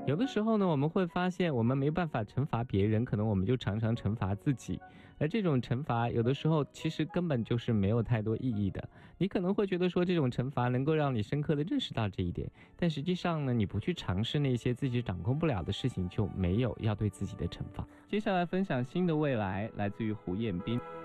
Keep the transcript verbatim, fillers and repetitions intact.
有的时候呢，我们会发现我们没办法惩罚别人，可能我们就常常惩罚自己。而这种惩罚有的时候其实根本就是没有太多意义的。你可能会觉得说这种惩罚能够让你深刻的认识到这一点，但实际上呢，你不去尝试那些自己掌控不了的事情，就没有要对自己的惩罚。接下来分享新的未来，来自于胡彦斌。